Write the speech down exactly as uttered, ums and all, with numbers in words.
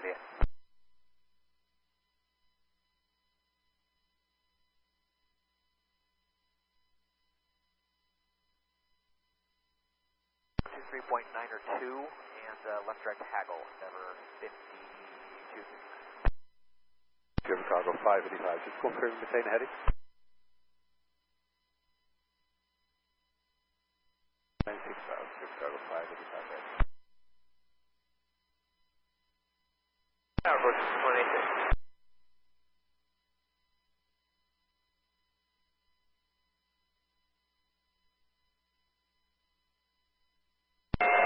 Columbia. three point nine or two, and uh, left direct haggle, never fifty-two. German cargo five eighty-five, just confirm maintain heading. nine six five, German cargo five eighty-five. Tower approach one eight six.